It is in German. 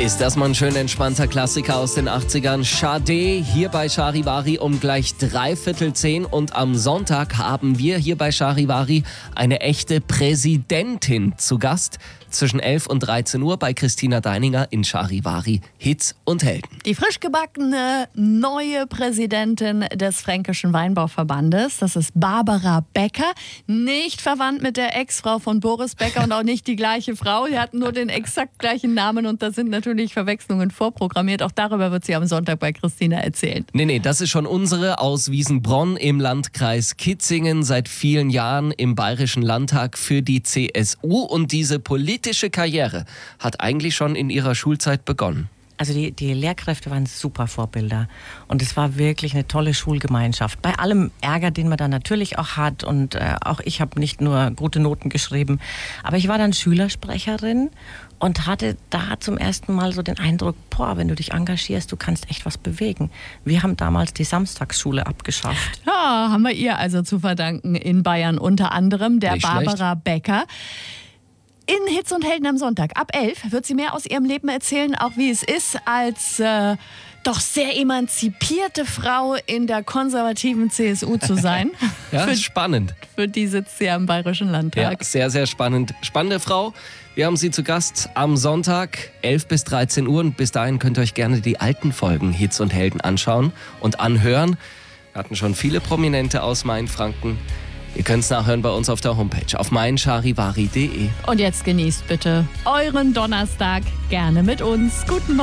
Ist das mal ein schön entspannter Klassiker aus den 80ern? Sade hier bei Charivari um gleich 9:45 und am Sonntag haben wir hier bei Charivari eine echte Präsidentin zu Gast. Zwischen 11 und 13 Uhr bei Christina Deininger in Charivari Hits und Helden. Die frisch gebackene neue Präsidentin des Fränkischen Weinbauverbandes, das ist Barbara Becker. Nicht verwandt mit der Ex-Frau von Boris Becker und auch nicht die gleiche Frau. Sie hatten nur den exakt gleichen Namen und da sind natürlich Verwechslungen vorprogrammiert. Auch darüber wird sie am Sonntag bei Christina erzählen. Nee, das ist schon unsere aus Wiesenbronn im Landkreis Kitzingen, seit vielen Jahren im Bayerischen Landtag für die CSU. Und diese politische Karriere hat eigentlich schon in ihrer Schulzeit begonnen. Also die Lehrkräfte waren super Vorbilder und es war wirklich eine tolle Schulgemeinschaft. Bei allem Ärger, den man da natürlich auch hat und auch ich habe nicht nur gute Noten geschrieben, aber ich war dann Schülersprecherin und hatte da zum ersten Mal so den Eindruck, wenn du dich engagierst, du kannst echt was bewegen. Wir haben damals die Samstagsschule abgeschafft. Ja, haben wir ihr also zu verdanken in Bayern, unter anderem der Nicht Barbara Becker. In Hits und Helden am Sonntag. Ab 11 wird sie mehr aus ihrem Leben erzählen, auch wie es ist, als doch sehr emanzipierte Frau in der konservativen CSU zu sein. Ja, spannend. Für die sitzt sie ja im Bayerischen Landtag. Ja, sehr, sehr spannend. Spannende Frau. Wir haben sie zu Gast am Sonntag, 11 bis 13 Uhr. Und bis dahin könnt ihr euch gerne die alten Folgen Hits und Helden anschauen und anhören. Wir hatten schon viele Prominente aus Mainfranken. Ihr könnt es nachhören bei uns auf der Homepage, auf meincharivari.de. Und jetzt genießt bitte euren Donnerstag gerne mit uns. Guten Morgen.